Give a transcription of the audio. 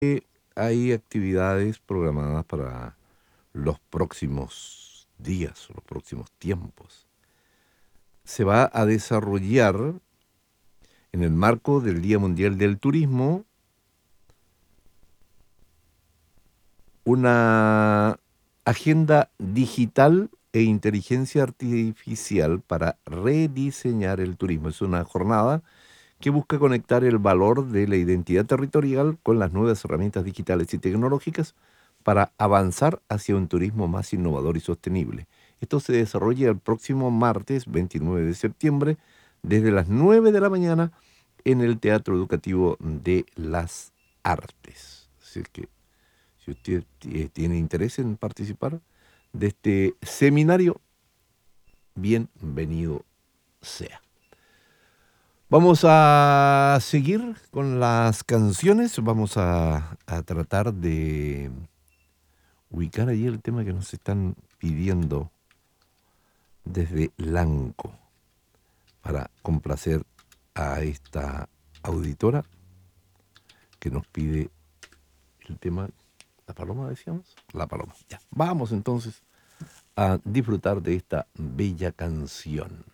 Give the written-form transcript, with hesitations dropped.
Hay actividades programadas para los próximos días, los próximos tiempos. Se va a desarrollar en el marco del Día Mundial del Turismo una agenda digital e inteligencia artificial para rediseñar el turismo. Es una jornada que busca conectar el valor de la identidad territorial con las nuevas herramientas digitales y tecnológicas para avanzar hacia un turismo más innovador y sostenible. Esto se desarrolla el próximo martes 29 de septiembre desde las 9 de la mañana en el Teatro Educativo de las Artes. Así que si usted tiene interés en participar de este seminario, bienvenido sea. Vamos a seguir con las canciones. Vamos a tratar de ubicar allí el tema que nos están pidiendo desde Lanco para complacer a esta auditora que nos pide el tema. ¿La paloma decíamos? La paloma. Ya. Vamos entonces a disfrutar de esta bella canción.